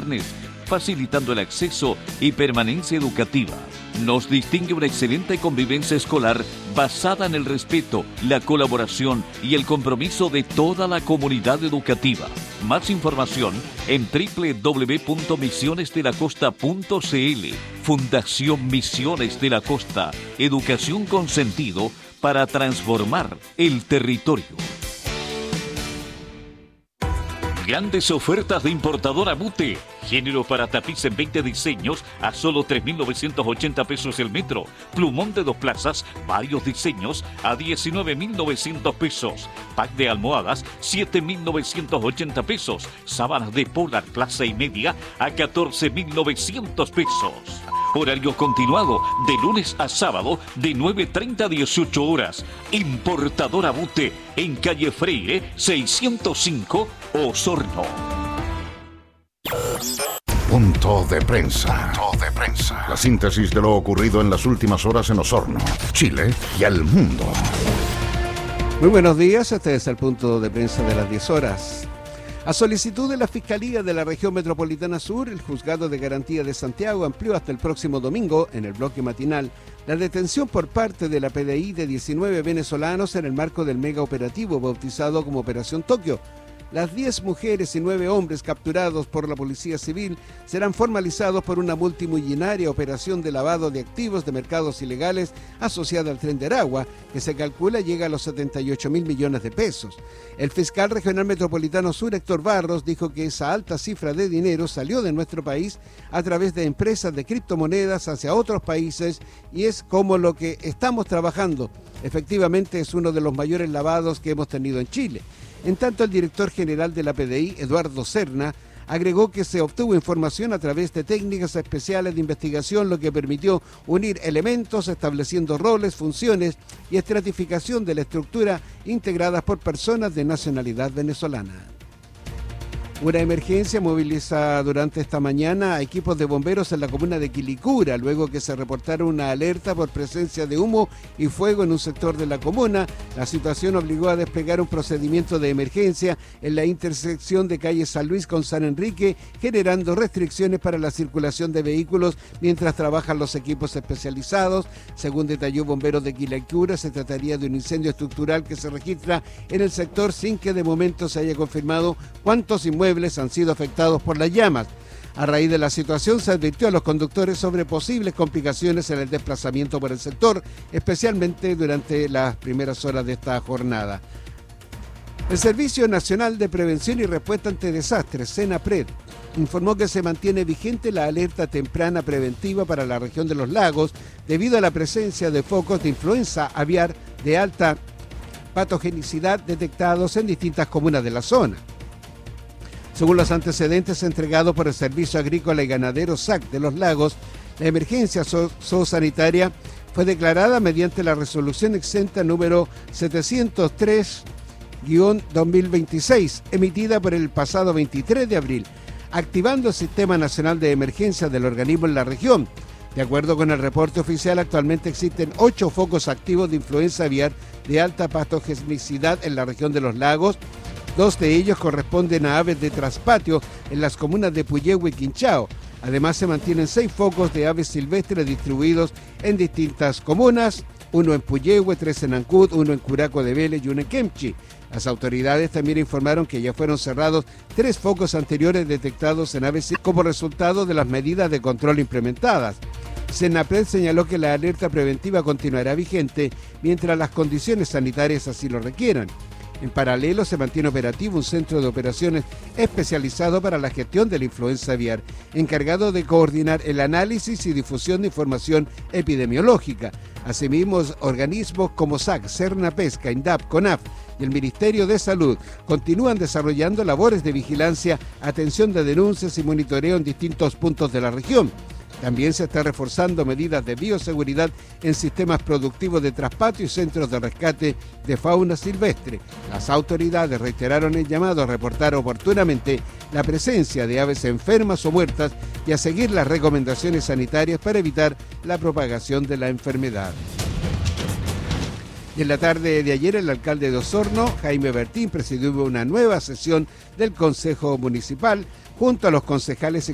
viernes, facilitando el acceso y permanencia educativa. Nos distingue una excelente convivencia escolar basada en el respeto, la colaboración y el compromiso de toda la comunidad educativa. Más información en www.misionesdelacosta.cl. Fundación Misiones de la Costa. Educación con sentido para transformar el territorio. Grandes ofertas de importadora Bute. Género para tapiz en 20 diseños a solo 3.980 pesos el metro. Plumón de 2 plazas, varios diseños a 19.900 pesos. Pack de almohadas, 7.980 pesos. Sábanas de polar clase y media a 14.900 pesos. Horario continuado de lunes a sábado de 9:30 a 18 horas. Importadora Bute en calle Freire 605 Osorno. Punto de prensa. La síntesis de lo ocurrido en las últimas horas en Osorno, Chile y el mundo. Muy buenos días, este es el punto de prensa de las 10 horas. A solicitud de la Fiscalía de la Región Metropolitana Sur, el Juzgado de Garantía de Santiago amplió hasta el próximo domingo, en el bloque matinal, la detención por parte de la PDI de 19 venezolanos en el marco del mega operativo bautizado como Operación Tokio. Las 10 mujeres y 9 hombres capturados por la Policía Civil serán formalizados por una multimillonaria operación de lavado de activos de mercados ilegales asociada al Tren de Aragua, que se calcula llega a los 78.000 millones de pesos. El fiscal regional metropolitano sur, Héctor Barros, dijo que esa alta cifra de dinero salió de nuestro país a través de empresas de criptomonedas hacia otros países y es como lo que estamos trabajando. Efectivamente es uno de los mayores lavados que hemos tenido en Chile. En tanto, el director general de la PDI, Eduardo Serna, agregó que se obtuvo información a través de técnicas especiales de investigación, lo que permitió unir elementos, estableciendo roles, funciones y estratificación de la estructura integradas por personas de nacionalidad venezolana. Una emergencia moviliza durante esta mañana a equipos de bomberos en la comuna de Quilicura, luego que se reportara una alerta por presencia de humo y fuego en un sector de la comuna. La situación obligó a desplegar un procedimiento de emergencia en la intersección de calle San Luis con San Enrique, generando restricciones para la circulación de vehículos mientras trabajan los equipos especializados. Según detalló Bomberos de Quilicura, se trataría de un incendio estructural que se registra en el sector sin que de momento se haya confirmado cuántos inmuebles han sido afectados por las llamas. A raíz de la situación se advirtió a los conductores sobre posibles complicaciones en el desplazamiento por el sector, especialmente durante las primeras horas de esta jornada. El Servicio Nacional de Prevención y Respuesta ante Desastres, SENAPRED, informó que se mantiene vigente la alerta temprana preventiva para la región de los lagos debido a la presencia de focos de influenza aviar de alta patogenicidad detectados en distintas comunas de la zona. Según los antecedentes entregados por el Servicio Agrícola y Ganadero SAC de los Lagos, la emergencia zoosanitaria fue declarada mediante la resolución exenta número 703-2026, emitida por el pasado 23 de abril, activando el Sistema Nacional de Emergencias del organismo en la región. De acuerdo con el reporte oficial, actualmente existen 8 focos activos de influenza aviar de alta patogenicidad en la región de los lagos. 2 de ellos corresponden a aves de traspatio en las comunas de Puyehue y Quinchao. Además, se mantienen 6 focos de aves silvestres distribuidos en distintas comunas, 1 en Puyehue, 3 en Ancud, 1 en Curaco de Vélez y 1 en Kemchi. Las autoridades también informaron que ya fueron cerrados 3 focos anteriores detectados en aves como resultado de las medidas de control implementadas. SENAPRED señaló que la alerta preventiva continuará vigente mientras las condiciones sanitarias así lo requieran. En paralelo, se mantiene operativo un centro de operaciones especializado para la gestión de la influenza aviar, encargado de coordinar el análisis y difusión de información epidemiológica. Asimismo, organismos como SAC, Cernapesca, INDAP, CONAF y el Ministerio de Salud continúan desarrollando labores de vigilancia, atención de denuncias y monitoreo en distintos puntos de la región. También se está reforzando medidas de bioseguridad en sistemas productivos de traspatio y centros de rescate de fauna silvestre. Las autoridades reiteraron el llamado a reportar oportunamente la presencia de aves enfermas o muertas y a seguir las recomendaciones sanitarias para evitar la propagación de la enfermedad. Y en la tarde de ayer, el alcalde de Osorno, Jaime Bertín, presidió una nueva sesión del Consejo Municipal junto a los concejales